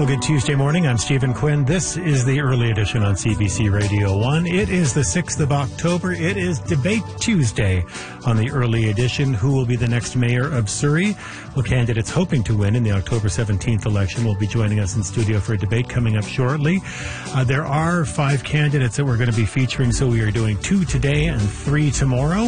Well, good Tuesday morning. I'm Stephen Quinn. This is the early edition on CBC Radio 1. It is the 6th of October. It is Debate Tuesday on the early edition. Who will be the next mayor of Surrey? Well, candidates hoping to win in the October 17th election will be joining us in studio for a debate coming up shortly. There are 5 candidates that we're going to be featuring, so we are doing 2 today and 3 tomorrow.